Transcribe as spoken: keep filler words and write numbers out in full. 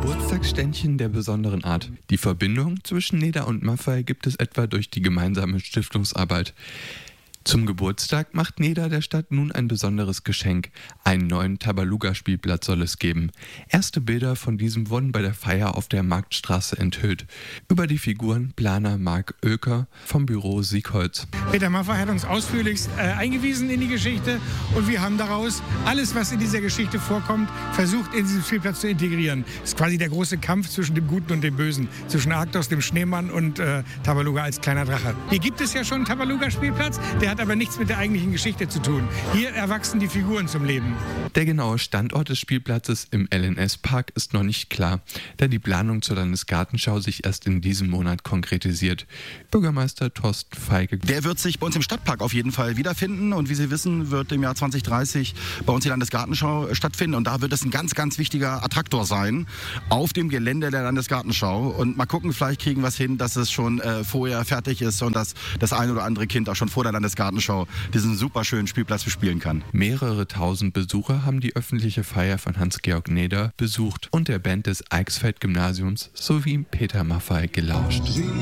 Geburtstagsständchen der besonderen Art. Die Verbindung zwischen Neda und Maffei gibt es etwa durch die gemeinsame Stiftungsarbeit. Zum Geburtstag macht Neda der Stadt nun ein besonderes Geschenk. Einen neuen Tabaluga-Spielplatz soll es geben. Erste Bilder von diesem wurden bei der Feier auf der Marktstraße enthüllt. Über die Figuren Planer Marc Oecker vom Büro Siegholz. Peter Maffei hat uns ausführlichst äh, eingewiesen in die Geschichte und wir haben daraus alles, was in dieser Geschichte vorkommt, versucht in diesen Spielplatz zu integrieren. Das ist quasi der große Kampf zwischen dem Guten und dem Bösen, zwischen Arktos, dem Schneemann und äh, Tabaluga als kleiner Drache. Hier gibt es ja schon einen Tabaluga-Spielplatz, der hat aber nichts mit der eigentlichen Geschichte zu tun. Hier erwachsen die Figuren zum Leben. Der genaue Standort des Spielplatzes im L N S-Park ist noch nicht klar, da die Planung zur Landesgartenschau sich erst in diesem Monat konkretisiert. Bürgermeister Thorsten Feige. Der wird sich bei uns im Stadtpark auf jeden Fall wiederfinden und wie Sie wissen, wird im Jahr zwanzig dreißig bei uns die Landesgartenschau stattfinden und da wird es ein ganz, ganz wichtiger Attraktor sein auf dem Gelände der Landesgartenschau und mal gucken, vielleicht kriegen wir es hin, dass es schon äh, vorher fertig ist und dass das ein oder andere Kind auch schon vor der Landesgartenschau diesen super schönen Spielplatz bespielen kann. Mehrere tausend Besucher haben die öffentliche Feier von Hans-Georg Neder besucht und der Band des Eichsfeld-Gymnasiums sowie Peter Maffei gelauscht.